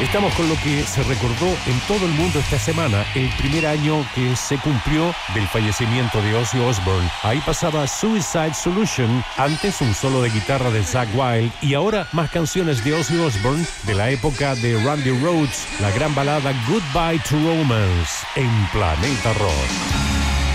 Estamos con lo que se recordó en todo el mundo esta semana, el primer año que se cumplió del fallecimiento de Ozzy Osbourne. Ahí pasaba Suicide Solution, antes un solo de guitarra de Zakk Wylde y ahora más canciones de Ozzy Osbourne de la época de Randy Rhoads, la gran balada Goodbye to Romance en Planeta Rock.